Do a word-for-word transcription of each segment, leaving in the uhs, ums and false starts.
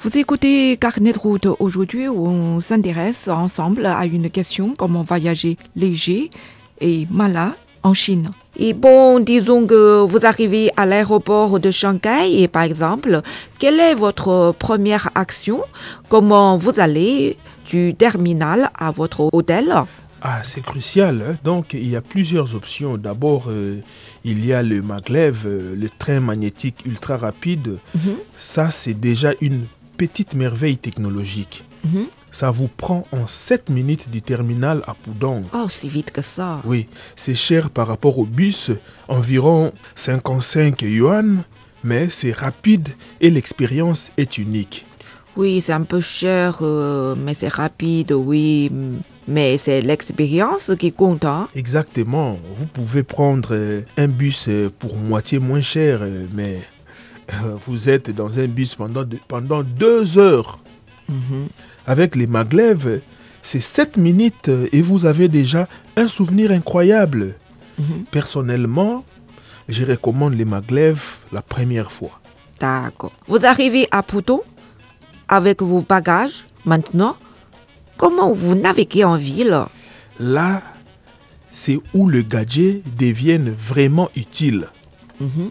Vous écoutez Carnet de route. Aujourd'hui, on s'intéresse ensemble à une question: comment voyager léger et malin en Chine. Et bon, disons que vous arrivez à l'aéroport de Shanghai et par exemple, quelle est votre première action? Comment vous allez du terminal à votre hôtel? Ah, c'est crucial, hein? Donc, il y a plusieurs options. D'abord, euh, il y a le maglev, euh, le train magnétique ultra rapide. Mm-hmm. Ça, c'est déjà une petite merveille technologique. Mm-hmm. Ça vous prend en sept minutes du terminal à Pudong. Oh, c'est vite que ça. Oui, c'est cher par rapport au bus, environ cinquante-cinq yuan, mais c'est rapide et l'expérience est unique. Oui, c'est un peu cher, euh, mais c'est rapide, oui, mais c'est l'expérience qui compte. Hein? Exactement. Vous pouvez prendre un bus pour moitié moins cher, mais vous êtes dans un bus pendant, de, pendant deux heures. Mm-hmm. Avec les maglev, c'est sept minutes et vous avez déjà un souvenir incroyable. Mm-hmm. Personnellement, je recommande les maglev la première fois. D'accord. Vous arrivez à Pudong avec vos bagages. Maintenant, comment vous naviguez en ville? Là, c'est où le gadget devient vraiment utile. Mm-hmm.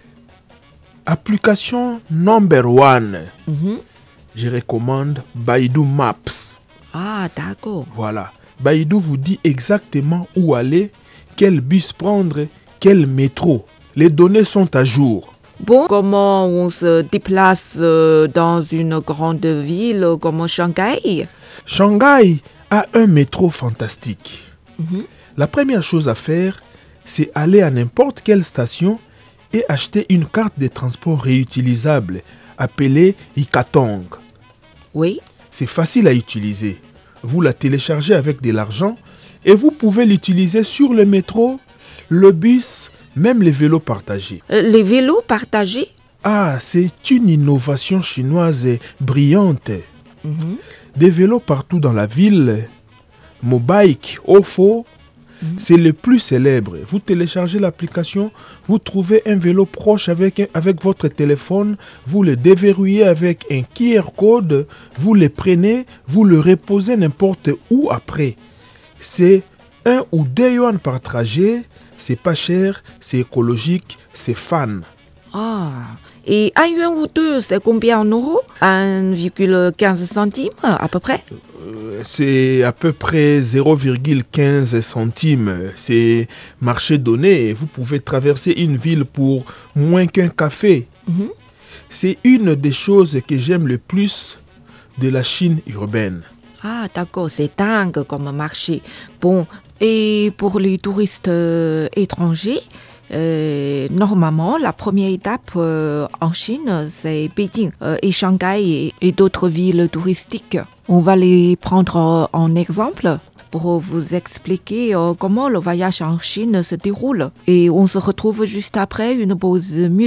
Application number one. Mm-hmm. Je recommande Baidu Maps. Ah, d'accord. Voilà. Baidu vous dit exactement où aller, quel bus prendre, quel métro. Les données sont à jour. Bon, comment on se déplace dans une grande ville comme Shanghai? Shanghai a un métro fantastique. Mm-hmm. La première chose à faire, c'est aller à n'importe quelle station et acheter une carte de transport réutilisable appelée Ikatong. Oui. C'est facile à utiliser. Vous la téléchargez avec de l'argent et vous pouvez l'utiliser sur le métro, le bus, même les vélos partagés. Euh, les vélos partagés? Ah, c'est une innovation chinoise brillante. Mm-hmm. Des vélos partout dans la ville. Mobike, Ofo, mm-hmm. c'est le plus célèbre. Vous téléchargez l'application, vous trouvez un vélo proche avec, avec votre téléphone, vous le déverrouillez avec un Q R code, vous le prenez, vous le reposez n'importe où après. C'est un ou deux yuan par trajet. C'est pas cher, c'est écologique, c'est fan. Ah, et un yuan ou deux, c'est combien en euros? un virgule quinze centimes à peu près? euh, C'est à peu près zéro virgule quinze centimes. C'est marché donné. Vous pouvez traverser une ville pour moins qu'un café. Mm-hmm. C'est une des choses que j'aime le plus de la Chine urbaine. Ah, d'accord, c'est dingue comme marché. Bon, et pour les touristes euh, étrangers, euh, normalement, la première étape euh, en Chine, c'est Beijing euh, et Shanghai et, et d'autres villes touristiques. On va les prendre en exemple pour vous expliquer euh, comment le voyage en Chine se déroule. Et on se retrouve juste après une pause musicale.